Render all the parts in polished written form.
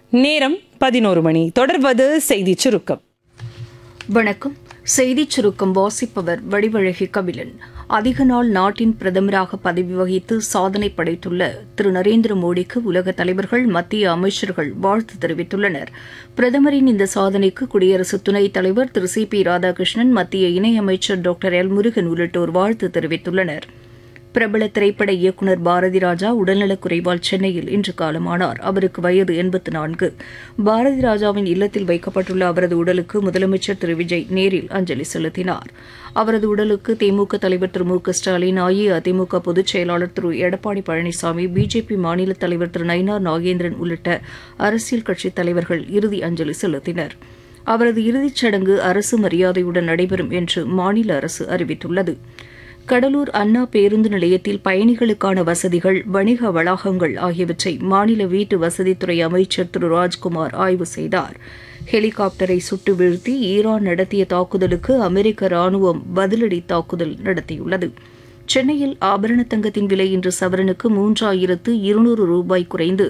நேரம் 11 மணி. தொடர்வது செய்திச் சுருக்கம். வணக்கம். செய்திச் சுருக்கம் வாசிப்பவர் வடிவழகி கபிலன். அதிக நாள் நாட்டின் பிரதமராக பதவி வகித்து சாதனை படைத்துள்ள திரு நரேந்திர மோடிக்கு உலக தலைவர்கள், மத்திய அமைச்சர்கள் வாழ்த்து தெரிவித்துள்ளனர். பிரதமரின் இந்த சாதனைக்கு குடியரசு துணைத் தலைவர் திரு சி.பி. ராதாகிருஷ்ணன், மத்திய இணையமைச்சர் டாக்டர் எல். முருகன் உள்ளிட்டோர் வாழ்த்து தெரிவித்துள்ளனர். பிரபல திரைப்பட இயக்குநர் பாரதி ராஜா உடல்நலக்குறைவால் சென்னையில் இன்று காலமானார். அவருக்கு வயது 84. பாரதி ராஜாவின் இல்லத்தில் வைக்கப்பட்டுள்ள அவரது உடலுக்கு முதலமைச்சர் திரு விஜய் நேரில் அஞ்சலி செலுத்தினார். அவரது உடலுக்கு திமுக தலைவர் திரு மு க ஸ்டாலின், அஇஅதிமுக பொதுச் செயலாளர் திரு எடப்பாடி பழனிசாமி, பிஜேபி மாநில தலைவர் திரு நயினார் நாகேந்திரன் உள்ளிட்ட அரசியல் கட்சித் தலைவர்கள் இறுதி அஞ்சலி செலுத்தினர். அவரது இறுதிச் சடங்கு அரசு மரியாதையுடன் நடைபெறும் என்று மாநில அரசு அறிவித்துள்ளது. கடலூர் அண்ணா பேருந்து நிலையத்தில் பயணிகளுக்கான வசதிகள், வணிக வளாகங்கள் ஆகியவற்றை மாநில வீட்டு வசதித்துறை அமைச்சர் திரு ராஜ்குமார் ஆய்வு செய்தார். ஹெலிகாப்டரை சுட்டு வீழ்த்தி ஈரான் நடத்திய தாக்குதலுக்கு அமெரிக்க ராணுவம் பதிலடி தாக்குதல் நடத்தியுள்ளது. சென்னையில் ஆபரண தங்கத்தின் விலை இன்று சவரனுக்கு 3200 ரூபாய் குறைந்து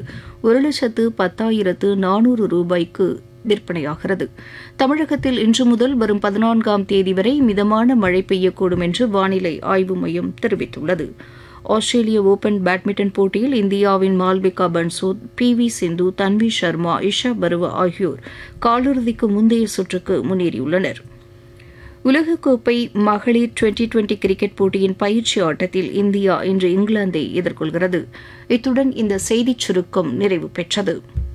1,10,400 ரூபாய்க்கு விற்பனையாகிறது. தமிழகத்தில் இன்று முதல் வரும் 14ஆம் தேதி வரை மிதமான மழை பெய்யக்கூடும் என்று வானிலை ஆய்வு மையம் தெரிவித்துள்ளது. ஆஸ்திரேலிய ஓபன் பேட்மிண்டன் போட்டியில் இந்தியாவின் மால்விகா பன்சோத், பி.வி. சிந்து, தன்வி சர்மா, இஷா பருவா ஆகியோர் காலிறுதிக்கு முந்தைய சுற்றுக்கு முன்னேறியுள்ளனர். உலகக்கோப்பை மகளிர் டுவெண்டி கிரிக்கெட் போட்டியின் பயிற்சி ஆட்டத்தில் இந்தியா இன்று இங்கிலாந்தை எதிர்கொள்கிறது. இத்துடன் இந்த செய்திச் சுருக்கம் நிறைவு பெற்றது.